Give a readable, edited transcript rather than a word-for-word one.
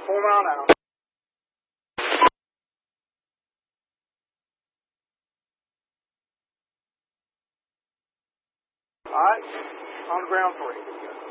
Full mile now. All right, on the ground 3.